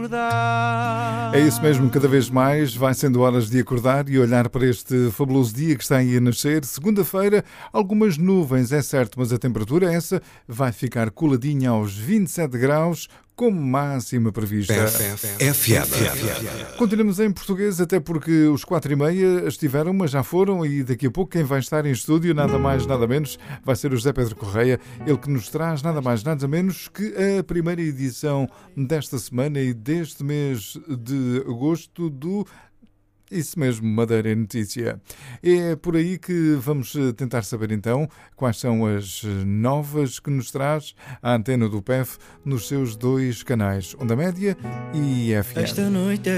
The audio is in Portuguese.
acordar. É isso mesmo, cada vez mais vai sendo horas de acordar e olhar para este fabuloso dia que está aí a nascer. Segunda-feira, algumas nuvens, é certo, mas a temperatura essa vai ficar coladinha aos 27 graus, como máxima prevista. FM. Continuamos em português, até porque os 4h30 estiveram, mas já foram, e daqui a pouco quem vai estar em estúdio, nada mais, nada menos, vai ser o José Pedro Correia, ele que nos traz nada mais, nada menos que a primeira edição desta semana e deste mês de agosto do... Isso mesmo, Madeira em Notícia. É por aí que vamos tentar saber então quais são as novas que nos traz a antena do PEF nos seus dois canais, Onda Média e FM. Esta noite